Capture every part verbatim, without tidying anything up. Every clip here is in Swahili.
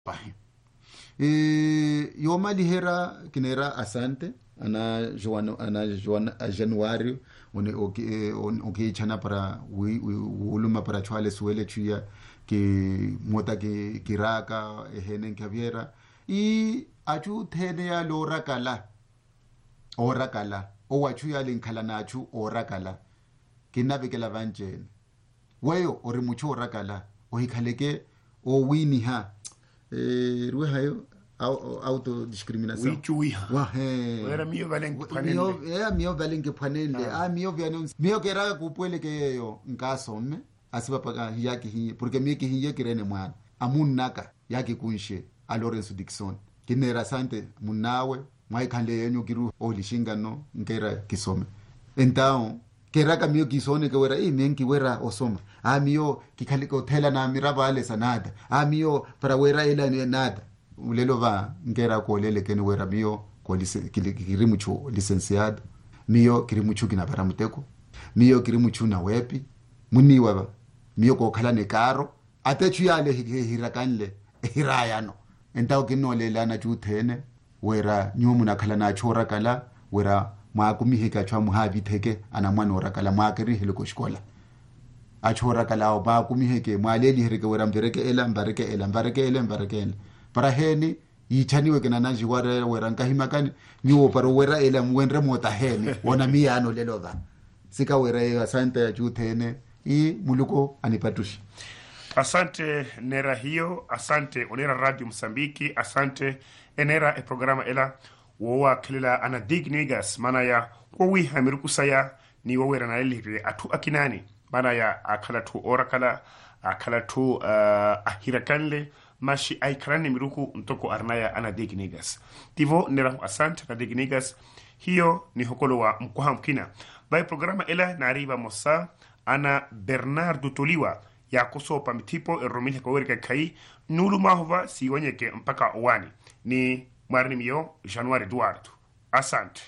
pai. E yo mali hera kinera asante ana Joan ana Joan a Januário one oke oke chana para wi uluma para chwale suele chuya que mota que kiraka ehenen kaviera i achu thene ya lora kala ora kala o wachu ya linkhala nachu ora kala kinabekela vanjeni weyo ori mucho ora kala o hikhaleke o wini ha eh ruwe hayo autodiscriminação wichuiha wa he era mio valenke panele mio era mio valenke panele ah mio viano mio kera kupwele ke yo nkasome asiba paka yake hiye porque mie ke hiye kirene mwana amunaka yake kunshe a Lorenzo Dixon kinera sante munawe mwai khande yenyu kiru olishinga no nkera kisome então kera ka mio kisone ke wera i menki wera osoma a mio kikhaliko thela na mirabale sanada a mio para wera ila ni nada ulelo va nkera ko lele ken wera mio ko kiri mucho licenciado mio kiri mucho kina para muteko mio kiri mucho na wepi muniwa ba mio ko khala ne karo atechu yale hirakanle hiraya no entaw kinno lela na chuthene wera nyomu na khala na chora kala wera ma kumihika chwa muhabi theke ana mwana ora kala ma kiri heliko shkola a chora kala ba kumiheke maleli hirike wera mbereke ela mbareke ela mbareke ela mbareke ela para heni yichaniwe kena nanji wara wera nkahimakani niwo para wera ela mwenre mota heni wona miyano lelova sika wera ya santa ya chuthene i muluko anipatushi. Asante nera hiyo, asante onera Radio Msambiki, asante enera e programa ela wowa kelila ana dignigas mana ya wowi hamiruku saya ni wawera na elire atu akinani mana ya akala tu orakala akala tu uh, ahirakanle mashi aikrani miruku ntoko arnaya ana dignigas tivo nera asante na dignigas hiyo ni hokolo wa mkuha mkina bai programa ela na arriba mosa ana Bernardo Toliwa ya kusopa mitipo eromile kwa werika kai nulu mahova siwanyeke mpaka wani ni Marni mio Januário Eduardo. Asante.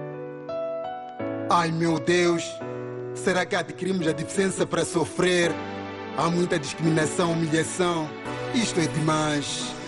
Ai meu Deus, será que adquirimos a deficiência para sofrer? Há muita discriminação, humilhação. Isto é demais.